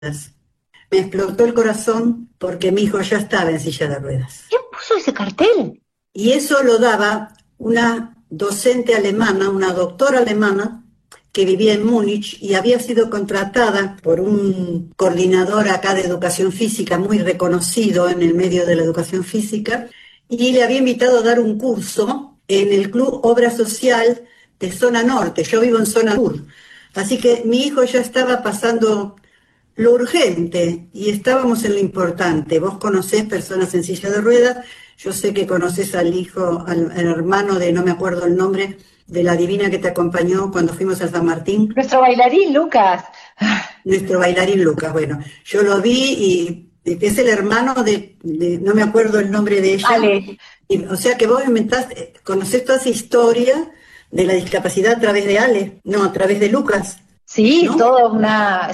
Me explotó el corazón porque mi hijo ya estaba en silla de ruedas. ¿Quién puso ese cartel? Y eso lo daba una docente alemana, una doctora alemana, que vivía en Múnich y había sido contratada por un coordinador acá de educación física muy reconocido en el medio de la educación física, y le había invitado a dar un curso en el Club Obra Social de Zona Norte. Yo vivo en Zona Sur. Así que mi hijo ya estaba pasando lo urgente y estábamos en lo importante. Vos conocés personas en silla de ruedas, yo sé que conocés al hijo, al hermano de, no me acuerdo el nombre, de la divina que te acompañó cuando fuimos a San Martín, Nuestro bailarín, Lucas. nuestro bailarín Lucas. Bueno, yo lo vi y es el hermano no me acuerdo el nombre de ella. Ale. O sea que vos conocés toda esa historia de la discapacidad a través de Ale, no, a través de Lucas, Sí, ¿no? toda una...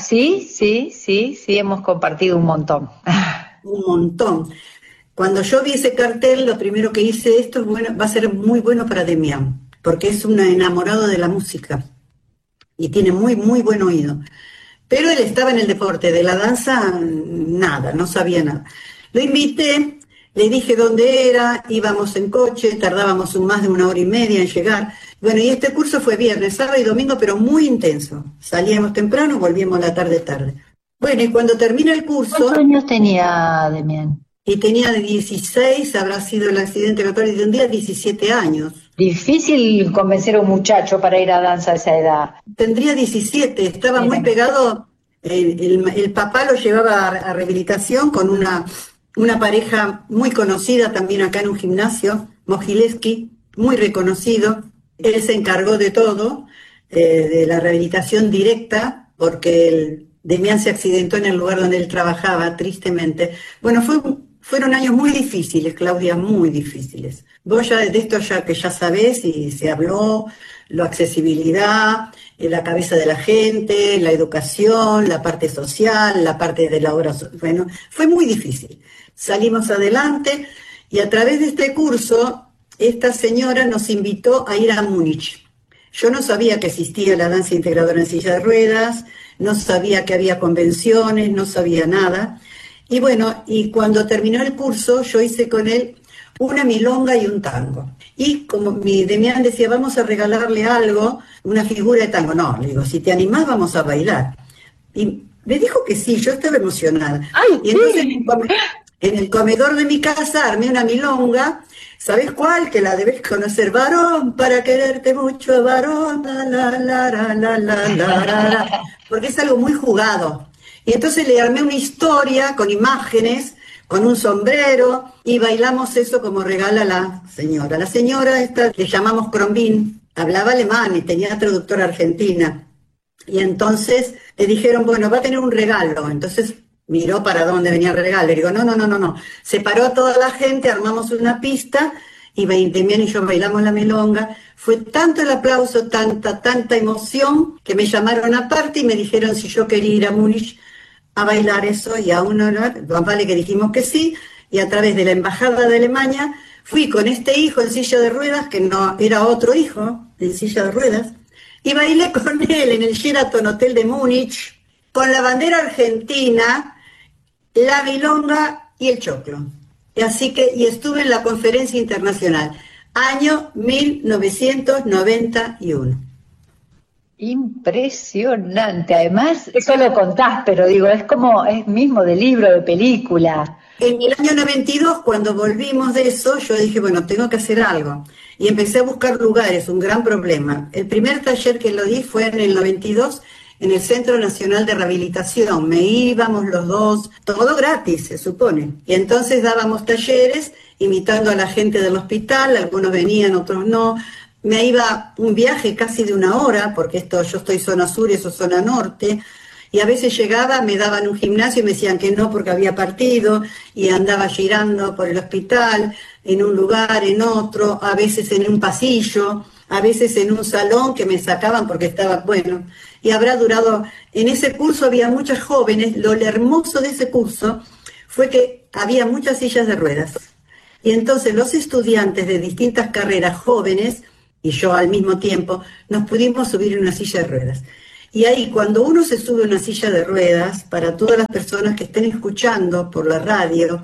Sí, hemos compartido un montón. Un montón. Cuando yo vi ese cartel, lo primero que hice, esto es bueno, va a ser muy bueno para Demián, porque es un enamorado de la música y tiene muy, muy buen oído. Pero él estaba en el deporte, de la danza, nada, no sabía nada. Lo invité, le dije dónde era, íbamos en coche, tardábamos más de 1 hora y media en llegar. Bueno, y este curso fue viernes, sábado y domingo, pero muy intenso. Salíamos temprano, volvíamos la tarde. Bueno, y cuando termina el ¿Cuántos curso, años tenía Demián? y tenía de 16, habrá sido el accidente que de un día, 17 años. Difícil convencer a un muchacho para ir a danza a esa edad. Tendría 17, estaba muy Bien. pegado, el papá lo llevaba a rehabilitación con una pareja muy conocida también acá en un gimnasio, Mogileski, muy reconocido. Él se encargó de todo, de la rehabilitación directa, porque Demián se accidentó en el lugar donde él trabajaba, tristemente. Bueno, fueron años muy difíciles, Claudia, muy difíciles. Vos ya de esto ya que ya sabés y se habló, la accesibilidad, la cabeza de la gente, la educación, la parte social, la parte de la obra. Bueno, fue muy difícil. Salimos adelante y a través de este curso, esta señora nos invitó a ir a Múnich. Yo no sabía que existía la danza integradora en silla de ruedas, no sabía que había convenciones, no sabía nada. Y bueno, y cuando terminó el curso, yo hice con él una milonga y un tango. Y como mi Demián decía, vamos a regalarle algo, una figura de tango. No, le digo, si te animás, vamos a bailar. Y me dijo que sí, yo estaba emocionada. ¡Ay, Y entonces sí! en el comedor de mi casa armé una milonga. ¿Sabes cuál? Que la debes conocer. Varón, para quererte mucho, varón, la. Porque es algo muy jugado. Y entonces le armé una historia con imágenes, con un sombrero, y bailamos eso como regala la señora. La señora esta le llamamos Crombin, hablaba alemán y tenía traductora argentina. Y entonces le dijeron, bueno, va a tener un regalo. Entonces miró para dónde venía el regalo. Le digo, no. Separó a toda la gente, armamos una pista y Demián y yo bailamos la milonga. Fue tanto el aplauso, tanta emoción, que me llamaron aparte y me dijeron si yo quería ir a Múnich a bailar eso. Y a uno, vale que dijimos que sí, y a través de la Embajada de Alemania fui con este hijo en silla de ruedas, que no era otro hijo en silla de ruedas, y bailé con él en el Sheraton Hotel de Múnich, con la bandera argentina, la milonga y el choclo. Y así que, y estuve en la conferencia internacional, año 1991. Impresionante. Además, eso lo contás, pero digo, es como, es mismo de libro, de película. En el año 92, cuando volvimos de eso, yo dije, bueno, tengo que hacer algo. Y empecé a buscar lugares, un gran problema. El primer taller que lo di fue en el 92, en el Centro Nacional de Rehabilitación. Me íbamos los dos, todo gratis, se supone. Y entonces dábamos talleres, invitando a la gente del hospital, algunos venían, otros no. Me iba un viaje casi de 1 hora, porque yo estoy zona sur, eso zona norte. Y a veces llegaba, me daban un gimnasio y me decían que no porque había partido, y andaba girando por el hospital, en un lugar, en otro, a veces en un pasillo, a veces en un salón que me sacaban porque estaba, bueno, y habrá durado, en ese curso había muchas jóvenes. Lo hermoso de ese curso fue que había muchas sillas de ruedas. Y entonces los estudiantes de distintas carreras jóvenes, y yo al mismo tiempo, nos pudimos subir en una silla de ruedas. Y ahí cuando uno se sube a una silla de ruedas, para todas las personas que estén escuchando por la radio,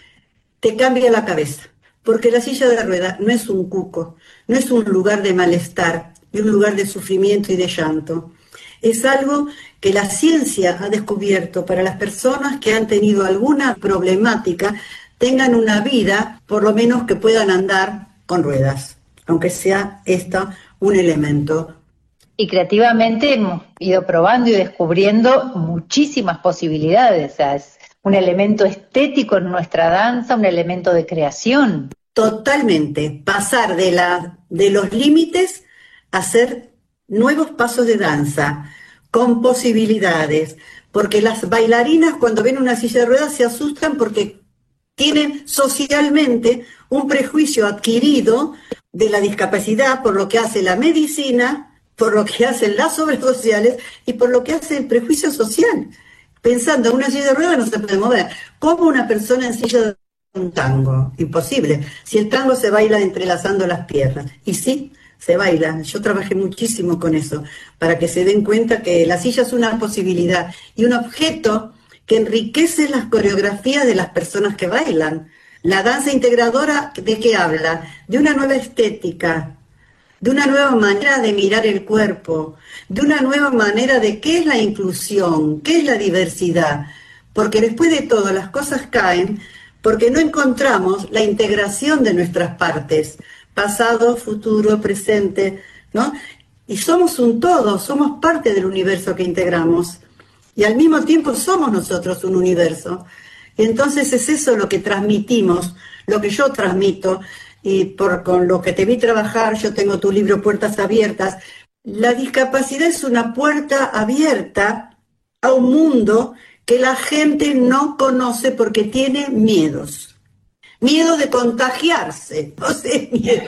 te cambia la cabeza, porque la silla de ruedas no es un cuco, no es un lugar de malestar, y un lugar de sufrimiento y de llanto. Es algo que la ciencia ha descubierto para las personas que han tenido alguna problemática, tengan una vida, por lo menos que puedan andar con ruedas, aunque sea esta un elemento. Y creativamente hemos ido probando y descubriendo muchísimas posibilidades. O sea, es un elemento estético en nuestra danza, un elemento de creación. Totalmente, pasar de los límites a hacer nuevos pasos de danza, con posibilidades, porque las bailarinas cuando ven una silla de ruedas se asustan porque tienen socialmente un prejuicio adquirido de la discapacidad por lo que hace la medicina, por lo que hacen las obras sociales y por lo que hace el prejuicio social. Pensando en una silla de ruedas no se puede mover. ¿Cómo una persona en silla de ruedas un tango? Imposible. Si el tango se baila entrelazando las piernas. Y sí, se baila. Yo trabajé muchísimo con eso, para que se den cuenta que la silla es una posibilidad y un objeto que enriquece las coreografías de las personas que bailan. La danza integradora, ¿de qué habla? De una nueva estética, de una nueva manera de mirar el cuerpo, de una nueva manera de qué es la inclusión, qué es la diversidad. Porque después de todo las cosas caen porque no encontramos la integración de nuestras partes, pasado, futuro, presente, ¿no? Y somos un todo, somos parte del universo que integramos. Y al mismo tiempo somos nosotros un universo. Y entonces es eso lo que transmitimos, lo que yo transmito, y con lo que te vi trabajar, yo tengo tu libro Puertas Abiertas. La discapacidad es una puerta abierta a un mundo que la gente no conoce porque tiene miedos. Miedo de contagiarse, no sé, miedo.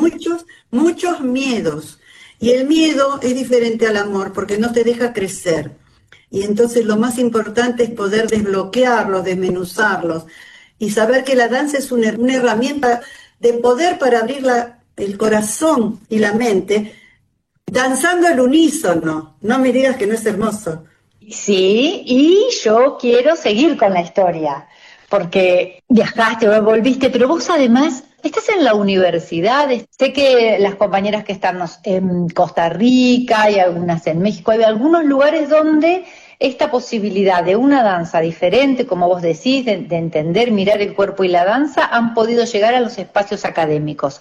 Muchos miedos. Y el miedo es diferente al amor porque no te deja crecer. Y entonces lo más importante es poder desbloquearlos, desmenuzarlos y saber que la danza es una herramienta de poder para abrir el corazón y la mente, danzando al unísono. No me digas que no es hermoso. Sí, y yo quiero seguir con la historia, porque viajaste, volviste, pero vos además estás en la universidad. Sé que las compañeras que están en Costa Rica y algunas en México, hay algunos lugares donde esta posibilidad de una danza diferente, como vos decís, de entender, mirar el cuerpo y la danza, han podido llegar a los espacios académicos.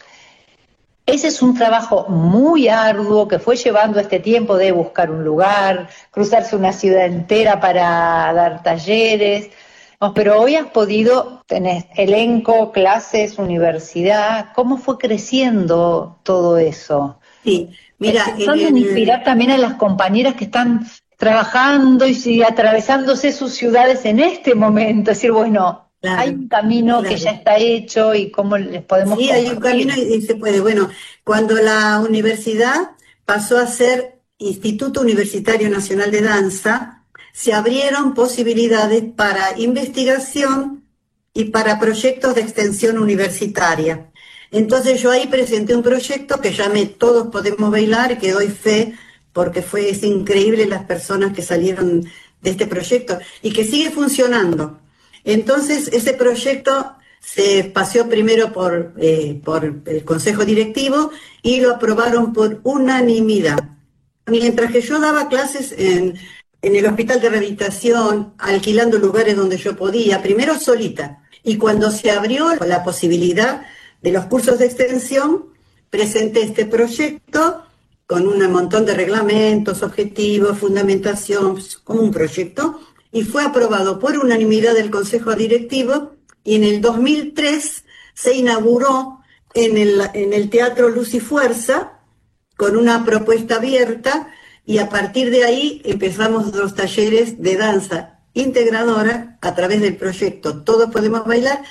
Ese es un trabajo muy arduo que fue llevando este tiempo de buscar un lugar, cruzarse una ciudad entera para dar talleres, pero hoy has podido, tenés elenco, clases, universidad. ¿Cómo fue creciendo todo eso? Sí, mira, pensando en inspirar también a las compañeras que están trabajando y atravesándose sus ciudades en este momento, es decir, bueno, claro, hay un camino que ya está hecho y cómo les podemos compartir. Hay un camino y se puede. Bueno, cuando la universidad pasó a ser Instituto Universitario Nacional de Danza, se abrieron posibilidades para investigación y para proyectos de extensión universitaria. Entonces yo ahí presenté un proyecto que llamé Todos Podemos Bailar y que doy fe porque es increíble las personas que salieron de este proyecto y que sigue funcionando. Entonces ese proyecto se paseó primero por el Consejo Directivo y lo aprobaron por unanimidad. Mientras que yo daba clases en el Hospital de Rehabilitación, alquilando lugares donde yo podía, primero solita, y cuando se abrió la posibilidad de los cursos de extensión, presenté este proyecto con un montón de reglamentos, objetivos, fundamentación, como un proyecto, y fue aprobado por unanimidad del Consejo Directivo, y en el 2003 se inauguró en el Teatro Luz y Fuerza, con una propuesta abierta, y a partir de ahí empezamos los talleres de danza integradora a través del proyecto Todos Podemos Bailar.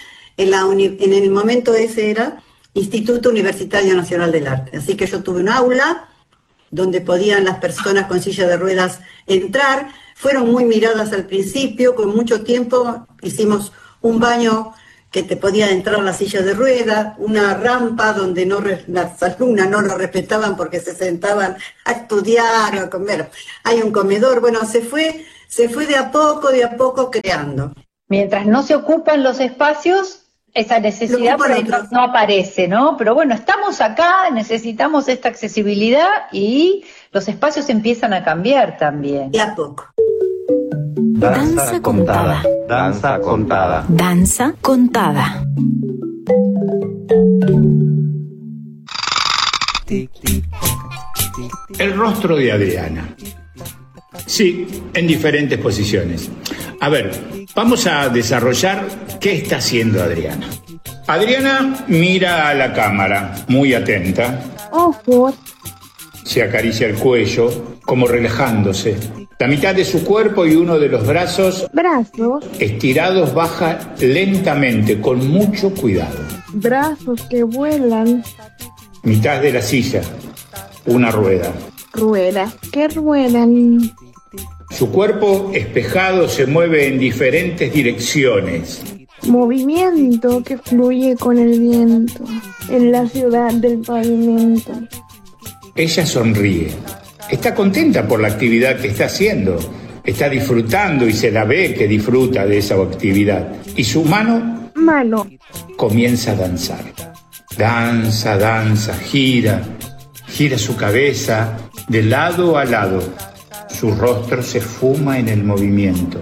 En el momento ese era Instituto Universitario Nacional del Arte. Así que yo tuve un aula donde podían las personas con silla de ruedas entrar. Fueron muy miradas al principio, con mucho tiempo hicimos un baño que te podía entrar la silla de ruedas, una rampa donde las alumnas no lo respetaban porque se sentaban a estudiar o a comer. Hay un comedor, bueno, se fue de a poco creando. Mientras no se ocupan los espacios, esa necesidad por ahí no aparece, ¿no? Pero bueno, estamos acá, necesitamos esta accesibilidad y los espacios empiezan a cambiar también. De a poco. Danza contada. Danza contada. Danza contada. El rostro de Adriana. Sí, en diferentes posiciones. A ver, vamos a desarrollar qué está haciendo Adriana. Adriana mira a la cámara, muy atenta. Ojos. Se acaricia el cuello, como relajándose. La mitad de su cuerpo y uno de los brazos estirados baja lentamente, con mucho cuidado. Brazos que vuelan. Mitad de la silla, una rueda. Ruedas que ruedan. Su cuerpo espejado se mueve en diferentes direcciones. Movimiento que fluye con el viento en la ciudad del pavimento. Ella sonríe. Está contenta por la actividad que está haciendo. Está disfrutando y se la ve que disfruta de esa actividad. Y su mano comienza a danzar. Danza, danza, gira su cabeza de lado a lado. Su rostro se esfuma en el movimiento,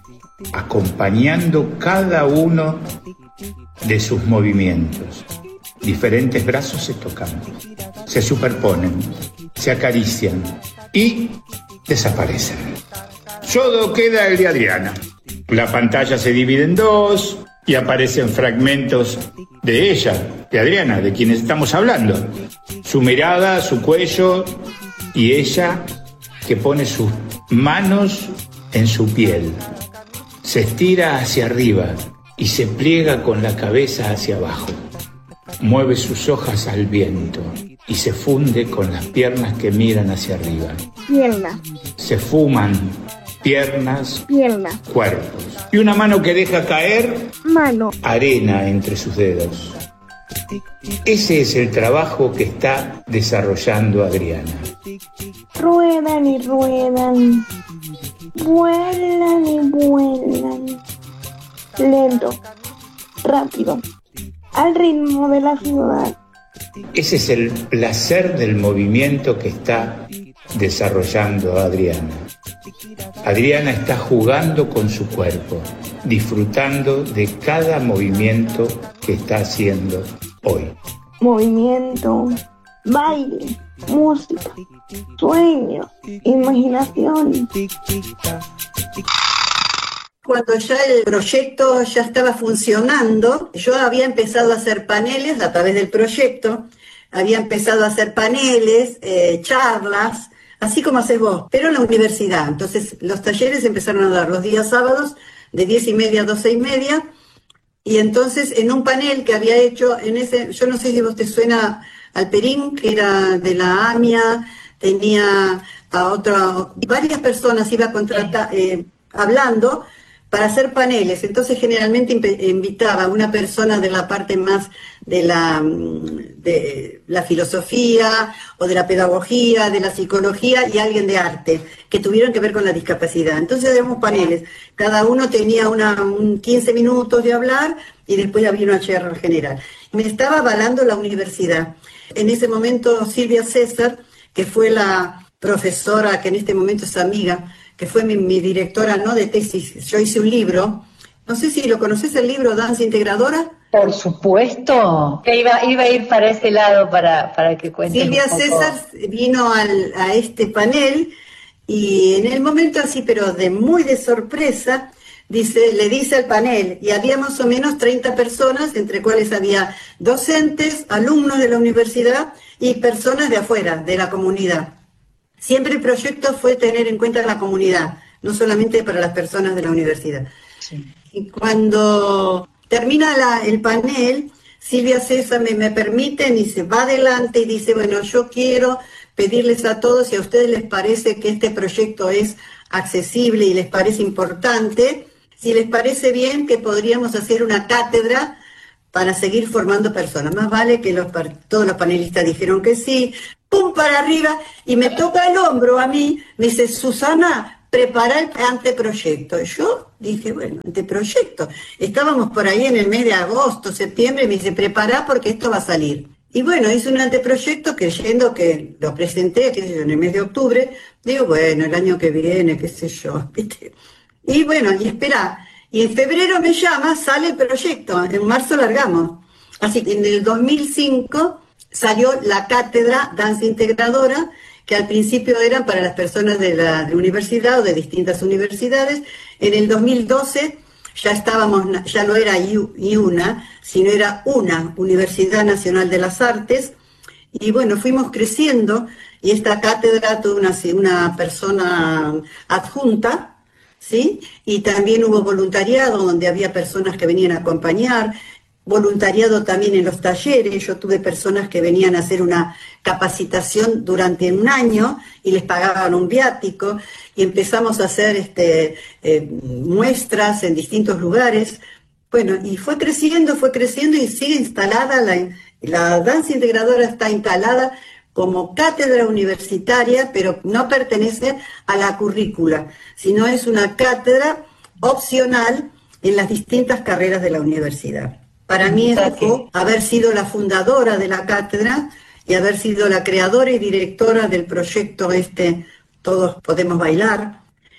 acompañando cada uno de sus movimientos. Diferentes brazos se tocan, se superponen, se acarician y desaparecen. Solo queda el de Adriana. La pantalla se divide en dos y aparecen fragmentos de ella, de Adriana, de quien estamos hablando. Su mirada, su cuello y ella que pone sus manos en su piel. Se estira hacia arriba y se pliega con la cabeza hacia abajo. Mueve sus hojas al viento y se funde con las piernas que miran hacia arriba. Piernas. Se fuman piernas, cuerpos. Y una mano que deja caer arena entre sus dedos. Ese es el trabajo que está desarrollando Adriana. Ruedan y ruedan, vuelan y vuelan, lento, rápido, al ritmo de la ciudad. Ese es el placer del movimiento que está desarrollando Adriana. Adriana está jugando con su cuerpo, disfrutando de cada movimiento que está haciendo hoy. Movimiento, baile, música, sueños, imaginación. Cuando ya el proyecto ya estaba funcionando, yo había empezado a hacer paneles a través del proyecto, había empezado a hacer paneles, charlas, así como haces vos, pero en la universidad. Entonces los talleres empezaron a dar los días sábados de 10:30 a 12:30, y entonces en un panel que había hecho en ese, yo no sé si vos te suena Alperín, que era de la AMIA, tenía a varias personas iba a contratar, hablando para hacer paneles. Entonces generalmente invitaba a una persona de la parte más de la filosofía o de la pedagogía, de la psicología, y alguien de arte que tuvieron que ver con la discapacidad. Entonces hacíamos paneles, cada uno tenía 15 minutos de hablar y después había una charla general. Me estaba avalando la universidad. En ese momento Silvia César, que fue la profesora que en este momento es amiga, que fue mi directora, ¿no?, de tesis. Yo hice un libro, no sé si lo conoces, el libro Danza Integradora. Por supuesto, que iba a ir para ese lado para que cuentes. Silvia César vino a este panel y en el momento así, pero muy de sorpresa, le dice al panel, y había más o menos 30 personas, entre cuales había docentes, alumnos de la universidad y personas de afuera, de la comunidad. Siempre el proyecto fue tener en cuenta la comunidad, no solamente para las personas de la universidad. Sí. Y cuando termina el panel, Silvia César me permiten y se va adelante y dice, bueno, yo quiero pedirles a todos, si a ustedes les parece que este proyecto es accesible y les parece importante, si les parece bien que podríamos hacer una cátedra para seguir formando personas. Más vale que todos los panelistas dijeron que sí, pum, para arriba, y me toca el hombro a mí, me dice, Susana, prepara el anteproyecto. Y yo dije, bueno, anteproyecto. Estábamos por ahí en el mes de agosto, septiembre, y me dice, prepara porque esto va a salir. Y bueno, hice un anteproyecto creyendo que lo presenté, qué sé yo, en el mes de octubre. Digo, bueno, el año que viene, qué sé yo, ¿viste? Y bueno, y espera. Y en febrero me llama, sale el proyecto, en marzo largamos. Así que en el 2005 salió la cátedra Danza Integradora, que al principio era para las personas de la universidad o de distintas universidades. En el 2012 ya no era una, sino era una Universidad Nacional de las Artes. Y bueno, fuimos creciendo y esta cátedra tuvo una persona adjunta, ¿sí? Y también hubo voluntariado donde había personas que venían a acompañar, voluntariado también en los talleres. Yo tuve personas que venían a hacer una capacitación durante un año y les pagaban un viático, y empezamos a hacer muestras en distintos lugares. Bueno, y fue creciendo y sigue instalada, la danza integradora está instalada como cátedra universitaria, pero no pertenece a la currícula, sino es una cátedra opcional en las distintas carreras de la universidad. Para mí eso fue haber sido la fundadora de la cátedra y haber sido la creadora y directora del proyecto Todos Podemos Bailar,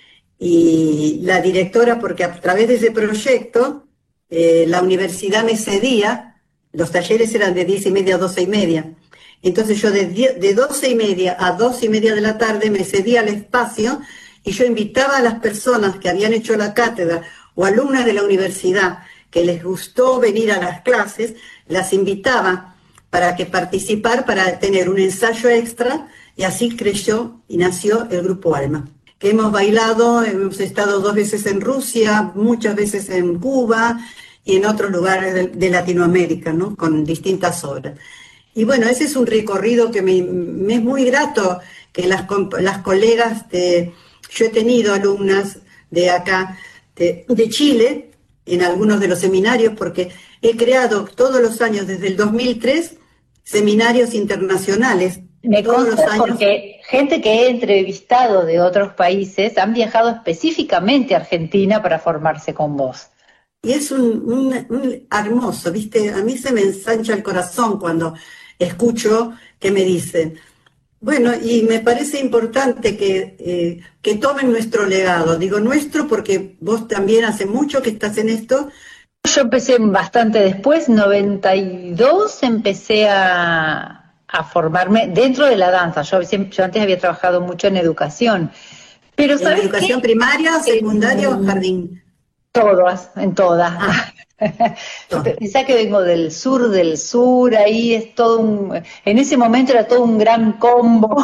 y la directora porque a través de ese proyecto la universidad me cedía, los talleres eran de 10:30 a 12:30, entonces yo de 12:30 a 2:30 de la tarde me cedía el espacio y yo invitaba a las personas que habían hecho la cátedra o alumnas de la universidad que les gustó venir a las clases, las invitaba para participar, para tener un ensayo extra, y así creció y nació el Grupo Alma. Que hemos bailado, hemos estado 2 veces en Rusia, muchas veces en Cuba y en otros lugares de Latinoamérica, ¿no? Con distintas obras. Y bueno, ese es un recorrido que me es muy grato, que las colegas yo he tenido alumnas de acá, de Chile, en algunos de los seminarios, porque he creado todos los años, desde el 2003, seminarios internacionales. Me todos los consta años. porque gente que he entrevistado de otros países han viajado específicamente a Argentina para formarse con vos. Y es un hermoso, ¿viste? A mí se me ensancha el corazón cuando escucho que me dicen, bueno, y me parece importante que tomen nuestro legado. Digo nuestro porque vos también hace mucho que estás en esto. Yo empecé bastante después, 92, empecé a formarme dentro de la danza. Yo antes había trabajado mucho en educación. Pero ¿En educación primaria, secundaria o jardín? Todas, en todas. Pensá que vengo del sur, ahí es todo en ese momento era todo un gran combo.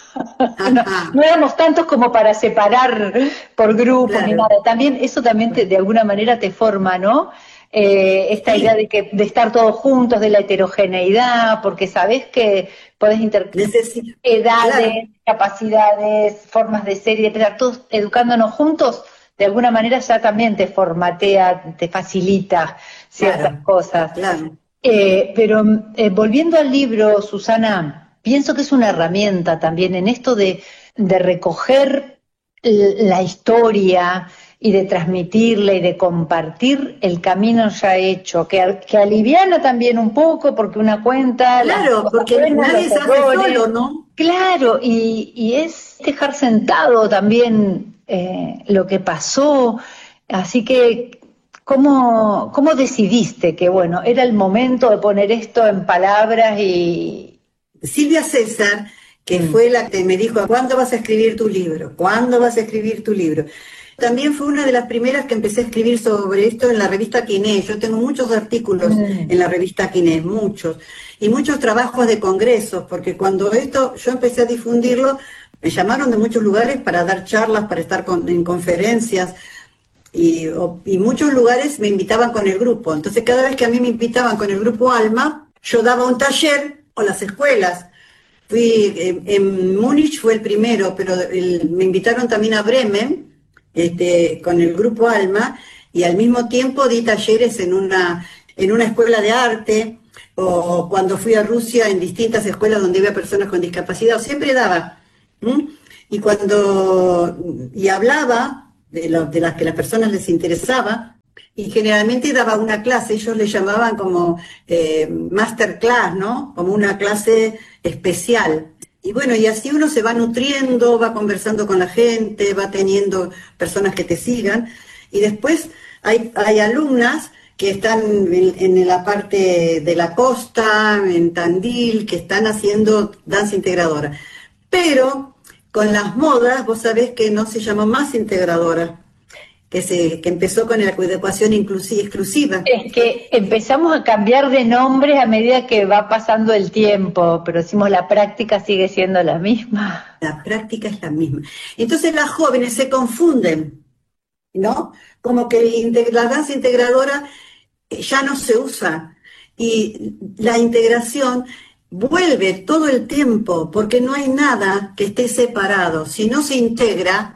No éramos tantos como para separar por grupos, claro, ni nada. Eso también de alguna manera te forma, ¿no? Esta idea de estar todos juntos, de la heterogeneidad, porque sabés que podés edades, claro, capacidades, formas de ser y de estar todos educándonos juntos. De alguna manera ya también te formatea, te facilita ciertas cosas. Claro. Pero volviendo al libro, Susana, pienso que es una herramienta también en esto de recoger la historia y de transmitirla y de compartir el camino ya hecho, que aliviana también un poco, porque una cuenta... Claro, porque nadie se hace solo, ¿no? Claro, y es dejar sentado también lo que pasó. Así que, ¿cómo decidiste que, bueno, era el momento de poner esto en palabras? Y Silvia César, que fue la que me dijo, ¿cuándo vas a escribir tu libro? ¿Cuándo vas a escribir tu libro? También fue una de las primeras que empecé a escribir sobre esto en la revista Quiné. Yo tengo muchos artículos en la revista Quiné, muchos, y muchos trabajos de congresos, porque cuando yo empecé a difundirlo, me llamaron de muchos lugares para dar charlas, para estar en conferencias, y muchos lugares me invitaban con el grupo. Entonces cada vez que a mí me invitaban con el grupo Alma, yo daba un taller o las escuelas. Fui en Múnich, fue el primero, pero me invitaron también a Bremen, con el grupo Alma, y al mismo tiempo di talleres en en una escuela de arte, o cuando fui a Rusia en distintas escuelas donde había personas con discapacidad, siempre daba. Y hablaba de las que a las personas les interesaba, y generalmente daba una clase, ellos le llamaban como masterclass, ¿no? Como una clase especial. Y bueno, y así uno se va nutriendo, va conversando con la gente, va teniendo personas que te sigan, y después hay alumnas que están en la parte de la costa, en Tandil, que están haciendo danza integradora. Pero con las modas, vos sabés que no se llamó más integradora, que empezó con la educación exclusiva. Es que empezamos a cambiar de nombres a medida que va pasando el tiempo, pero decimos la práctica sigue siendo la misma. La práctica es la misma. Entonces las jóvenes se confunden, ¿no? Como que la danza integradora ya no se usa, y la integración vuelve todo el tiempo, porque no hay nada que esté separado. Si no se integra,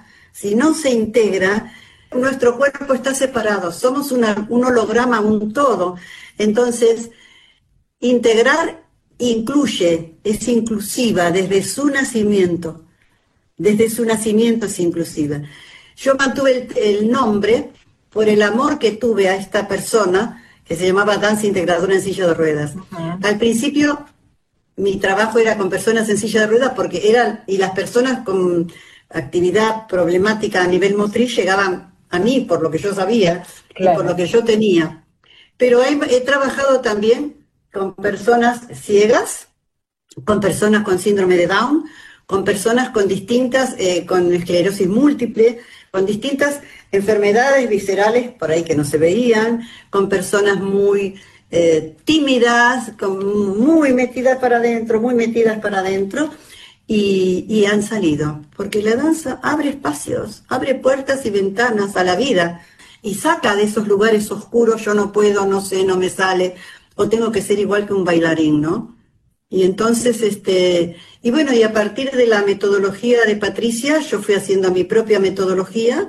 nuestro cuerpo está separado, somos un holograma, un todo. Entonces, integrar incluye, es inclusiva desde su nacimiento. Desde su nacimiento es inclusiva. Yo mantuve el nombre por el amor que tuve a esta persona, que se llamaba Danza Integradora en Silla de Ruedas. Al principio, mi trabajo era con personas en silla de ruedas, y las personas con actividad problemática a nivel motriz llegaban a mí por lo que yo sabía, claro, y por lo que yo tenía. Pero he trabajado también con personas ciegas, con personas con síndrome de Down, con personas con distintas, con esclerosis múltiple, con distintas enfermedades viscerales por ahí que no se veían, con personas muy tímidas, muy metidas para adentro, y han salido, porque la danza abre espacios, abre puertas y ventanas a la vida, y saca de esos lugares oscuros, yo no puedo, no sé, no me sale, o tengo que ser igual que un bailarín, ¿no? Y entonces, y bueno, y a partir de la metodología de Patricia, yo fui haciendo mi propia metodología,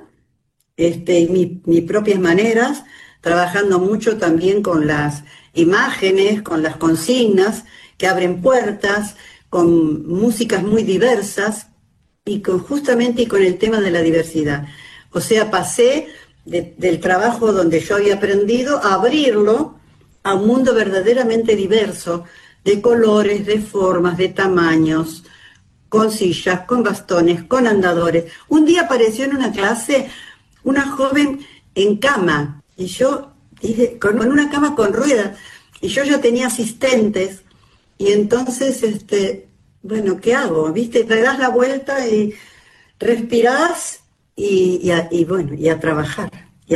mis propias maneras, trabajando mucho también con las imágenes, con las consignas que abren puertas, con músicas muy diversas, y justamente con el tema de la diversidad. O sea, pasé del trabajo donde yo había aprendido a abrirlo a un mundo verdaderamente diverso, de colores, de formas, de tamaños, con sillas, con bastones, con andadores. Un día apareció en una clase una joven en cama, y yo dije, con una cama con ruedas, y yo ya tenía asistentes, y entonces, bueno, ¿qué hago? ¿Viste? Te das la vuelta y respirás, y a trabajar,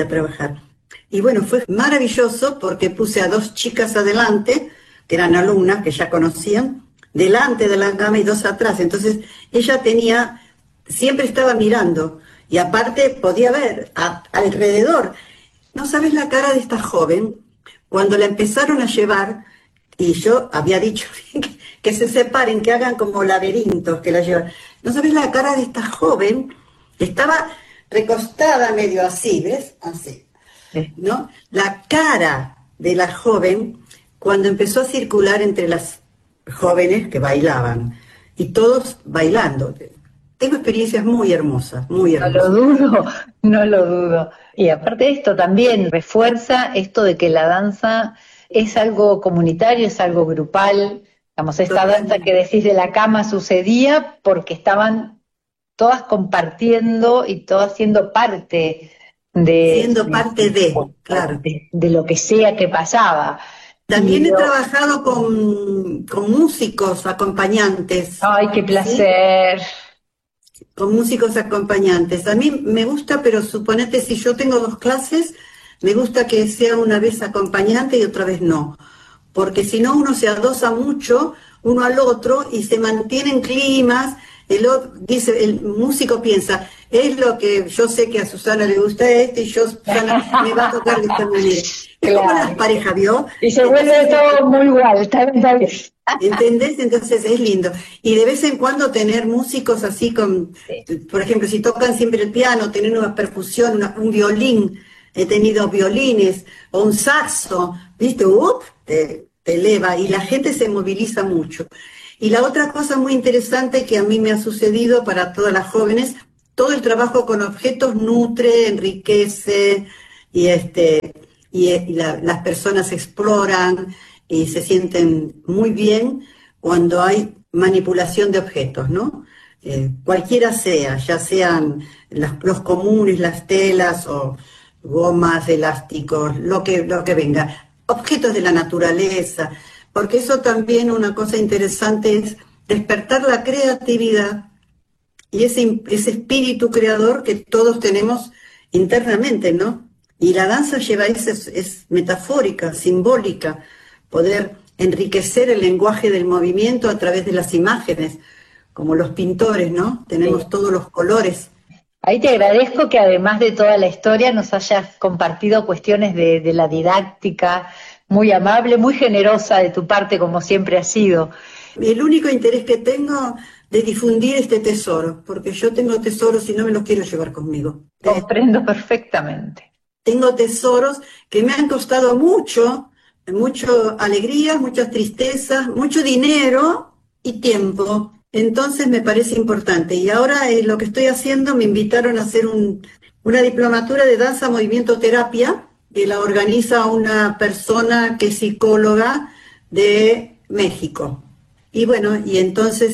Y bueno, fue maravilloso porque puse a 2 chicas adelante, que eran alumnas, que ya conocían, delante de la cama y 2 atrás. Entonces ella siempre estaba mirando, y aparte podía ver alrededor. No sabes la cara de esta joven, cuando la empezaron a llevar, y yo había dicho que se separen, que hagan como laberintos, que la llevan. No sabes la cara de esta joven, estaba recostada medio así, ¿ves? Así, ¿no? La cara de la joven cuando empezó a circular entre las jóvenes que bailaban, y todos bailando. Tengo experiencias muy hermosas, muy hermosas. No lo dudo. Y aparte de esto también refuerza esto de que la danza es algo comunitario, es algo grupal. Digamos, esta danza que decís de la cama sucedía porque estaban todas compartiendo y todas siendo parte de lo que sea que pasaba. También he trabajado con músicos acompañantes. ¡Ay, qué placer! ¿Sí? Con músicos acompañantes. A mí me gusta, pero suponete, si yo tengo 2 clases, me gusta que sea una vez acompañante y otra vez no. Porque si no, uno se adosa mucho uno al otro y se mantienen climas. El músico piensa, es lo que yo sé que a Susana le gusta y Susana me va a tocar de esta manera. Es como las parejas, ¿vio? Y se vuelve todo muy igual, está bien. ¿Entendés? Entonces es lindo. Y de vez en cuando tener músicos así por ejemplo, si tocan siempre el piano, tener una percusión, un violín, he tenido violines o un saxo, ¿viste? Te eleva y la gente se moviliza mucho. Y la otra cosa muy interesante que a mí me ha sucedido para todas las jóvenes, todo el trabajo con objetos nutre, enriquece las personas exploran y se sienten muy bien cuando hay manipulación de objetos, ¿no? Cualquiera sea, ya sean los comunes, las telas o gomas, elásticos, lo que venga, objetos de la naturaleza, porque eso también una cosa interesante es despertar la creatividad y ese espíritu creador que todos tenemos internamente, ¿no? Y la danza lleva eso, es metafórica, simbólica, poder enriquecer el lenguaje del movimiento a través de las imágenes, como los pintores, ¿no? Tenemos todos los colores. Ahí te agradezco que además de toda la historia nos hayas compartido cuestiones de la didáctica, muy amable, muy generosa de tu parte, como siempre ha sido. El único interés que tengo de difundir este tesoro, porque yo tengo tesoros y no me los quiero llevar conmigo. Comprendo perfectamente. Tengo tesoros que me han costado mucho alegrías, muchas tristezas, mucho dinero y tiempo. Entonces me parece importante. Y ahora lo que estoy haciendo, me invitaron a hacer una diplomatura de danza, movimiento, terapia, que la organiza una persona que es psicóloga de México. Y bueno, y entonces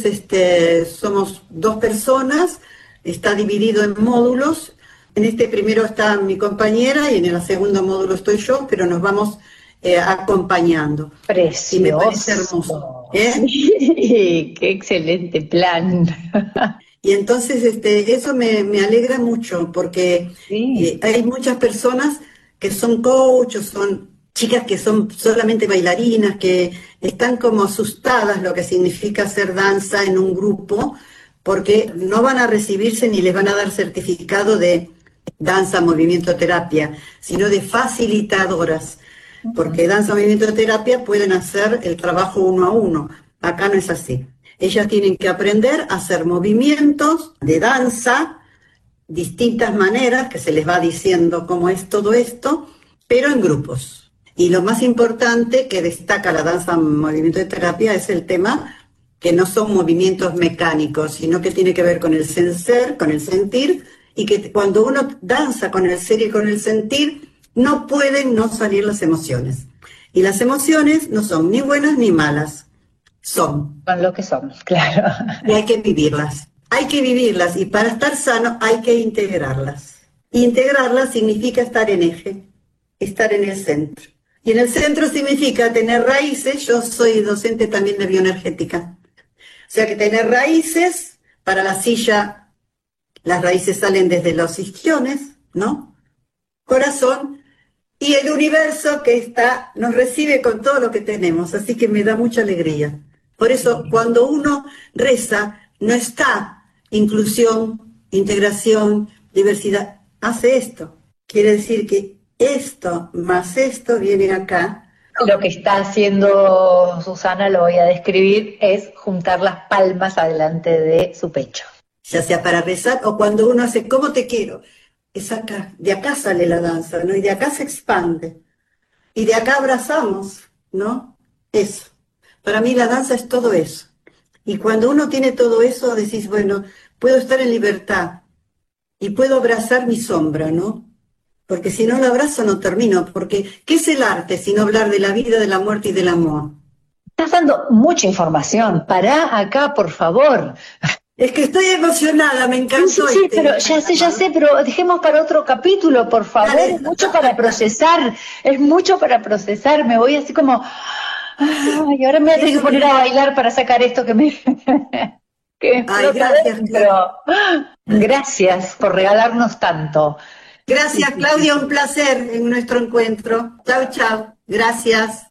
somos 2 personas, está dividido en módulos. En este primero está mi compañera y en el segundo módulo estoy yo, pero nos vamos acompañando. Precioso. Y me parece hermoso. Sí, qué excelente plan. Y entonces eso me alegra mucho porque Sí. hay muchas personas que son coach o son chicas que son solamente bailarinas, que están como asustadas lo que significa hacer danza en un grupo, porque no van a recibirse ni les van a dar certificado de danza, movimiento, terapia, sino de facilitadoras, porque danza, movimiento, terapia pueden hacer el trabajo 1 a 1. Acá no es así. Ellas tienen que aprender a hacer movimientos de danza, distintas maneras, que se les va diciendo cómo es todo esto, pero en grupos. Y lo más importante que destaca la danza, movimiento de terapia, es el tema que no son movimientos mecánicos, sino que tiene que ver con el ser, con el sentir, y que cuando uno danza con el ser y con el sentir, no pueden no salir las emociones. Y las emociones no son ni buenas ni malas, son. Son lo que somos, claro. Y hay que vivirlas. Hay que vivirlas, y para estar sano hay que integrarlas. Integrarlas significa estar en eje, estar en el centro. Y en el centro significa tener raíces. Yo soy docente también de bioenergética. O sea que tener raíces, para la silla, las raíces salen desde los isquiones, ¿no? Corazón, y el universo que nos recibe con todo lo que tenemos, así que me da mucha alegría. Por eso, cuando uno reza, no está inclusión, integración, diversidad, hace esto. Quiere decir que esto más esto viene acá. Lo que está haciendo Susana, lo voy a describir, es juntar las palmas adelante de su pecho. Ya sea para rezar o cuando uno hace ¿cómo te quiero? Es acá, de acá sale la danza, ¿no? Y de acá se expande. Y de acá abrazamos, ¿no? Eso. Para mí la danza es todo eso. Y cuando uno tiene todo eso, decís, bueno, puedo estar en libertad y puedo abrazar mi sombra, ¿no? Porque si no lo abrazo no termino, porque ¿qué es el arte sino hablar de la vida, de la muerte y del amor? Estás dando mucha información. Pará acá, por favor. Es que estoy emocionada, me encantó. Sí, pero ya sé, pero dejemos para otro capítulo, por favor. Dale. Es mucho para procesar, me voy así como, ay, ahora me voy a tener que poner a bailar para sacar esto que me Ay, gracias, pero gracias por regalarnos tanto. Gracias, Claudia, un placer en nuestro encuentro. Chau, chau. Gracias.